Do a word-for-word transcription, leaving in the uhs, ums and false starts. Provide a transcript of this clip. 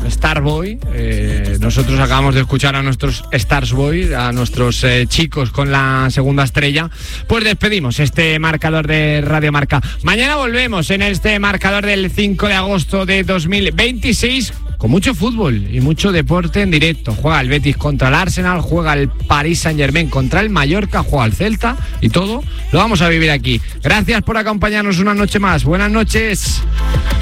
Star Boy. Eh, nosotros acabamos de escuchar a nuestros Stars Boy, a nuestros eh, chicos con la segunda estrella. Pues despedimos este marcador de Radio Marca. Mañana volvemos en este marcador del cinco de agosto de dos mil veintiséis con mucho fútbol y mucho deporte en directo. Juega el Betis contra el Arsenal, juega el Paris Saint-Germain contra el Mallorca, juega el Celta y todo lo vamos a vivir aquí. Gracias por acompañarnos una noche más. Buenas noches.